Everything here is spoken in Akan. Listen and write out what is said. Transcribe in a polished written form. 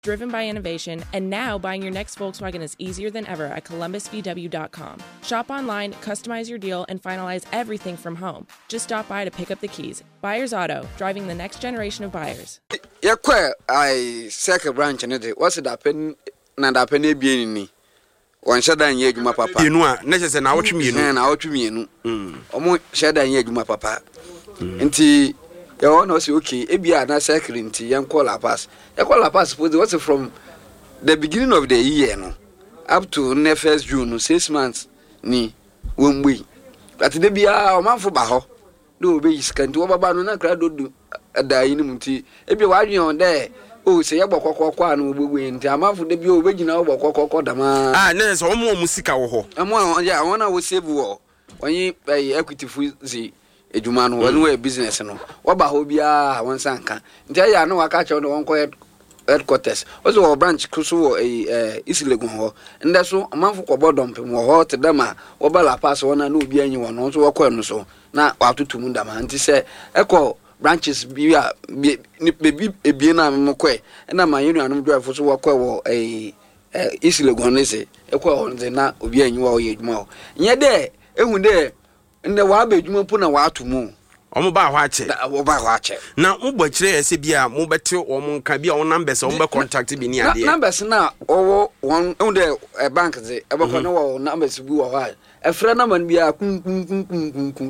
driven by innovation, and now buying your next Volkswagen is easier than ever at columbusvw.com. Shop online, customize your deal, and finalize everything from home. Just stop by to pick up the keys. Buyers Auto, driving the next generation of buyers. I second branch and it was it happen and happen a being one shada and yet my papa. You know, necessary now what you mean, and out to me. Almost shada and yet my papa. And tea, your honor say, okay, Ebia na second in tea and call a pass. A call a pass was from the beginning of the year no, up to the 1st June, 6 months ni 1 week. But the Bia or man for Baho, no base can do about no crowd do a dying tea. Ebia, why you on there? Oh, say about Cocoa and we win. The amount for the Bio original about Cocoa Dama. Ah, there's almost musica. And one, yeah, one I will save war when you pay equity for the Eduman, one way business. No, what about Hobia, one sanka. Tell you, I know I catch on the one quiet headquarters. Also, a branch Kusu easily go, and that's so a month for bottom, more hot dama, or Bala pass one and no be anyone, also a corner so. Now, after 2 Mundama, and say, Echo. Branches be a biena mokwe na ma yenu anu drive so wakwa wo easily gonese ekwa on the na obi anyi wa oyedwuma o nye de ehun de nde wa ba edwuma pu na wa atomu omo ba ho ache wo ba ho ache na mo kire ese bia mo bete omo nka bia o numbers o mo be contact bi ni ade numbers na owo won de bank ze ebekwa na wo numbers bi wo ha efre na man bia kun